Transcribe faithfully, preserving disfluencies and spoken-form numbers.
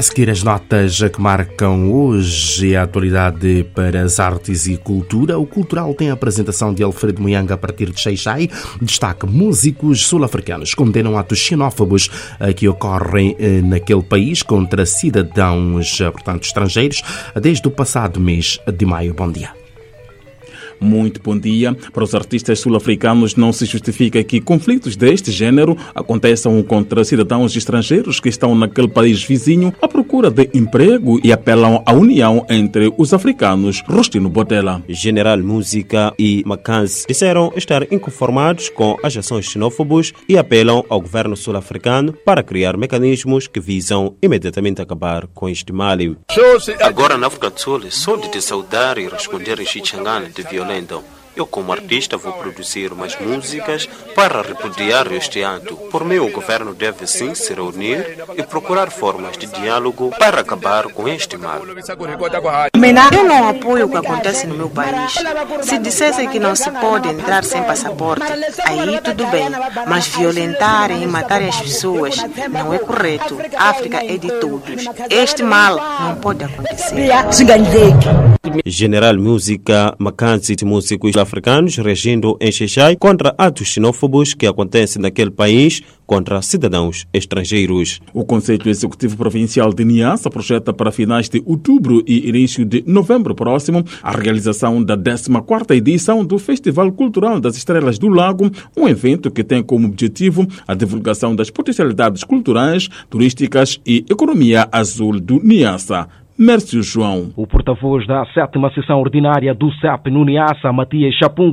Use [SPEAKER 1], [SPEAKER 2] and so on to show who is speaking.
[SPEAKER 1] seguir as notas que marcam hoje a atualidade para as artes e cultura. O Cultural tem a apresentação de Alfredo Muyanga a partir de Xai-Xai. Destaque: músicos sul-africanos condenam atos xenófobos que ocorrem naquele país contra cidadãos, portanto, estrangeiros, desde o passado mês de maio. Bom dia.
[SPEAKER 2] Muito bom dia. Para os artistas sul-africanos, não se justifica que conflitos deste género aconteçam contra cidadãos estrangeiros que estão naquele país vizinho à procura de emprego e apelam à união entre os africanos. Rostino Botella.
[SPEAKER 3] General Música e Mackenzie disseram estar inconformados com as ações xenófobas e apelam ao governo sul-africano para criar mecanismos que visam imediatamente acabar com este mal.
[SPEAKER 4] Agora na África do Sul é só de te saudar e responder em Xichangana de violência. Eu, como artista, vou produzir mais músicas para repudiar este ato. Por mim, o governo deve sim se reunir e procurar formas de diálogo para acabar com este mal.
[SPEAKER 5] Eu não apoio o que acontece no meu país. Se dissessem que não se pode entrar sem passaporte, aí tudo bem. Mas violentarem e matarem as pessoas não é correto. A África é de todos. Este mal não pode acontecer.
[SPEAKER 3] General Música Mackenzie de músicos africanos reagindo em Xai-Xai contra atos xenófobos que acontecem naquele país contra cidadãos estrangeiros.
[SPEAKER 2] O Conselho Executivo Provincial de Niassa projeta para finais de outubro e início de novembro próximo a realização da décima quarta edição do Festival Cultural das Estrelas do Lago, um evento que tem como objetivo a divulgação das potencialidades culturais, turísticas e economia azul do Niassa. Mércio João.
[SPEAKER 6] O porta-voz da sétima sessão ordinária do C E P no Niassa, Matias Chapungo,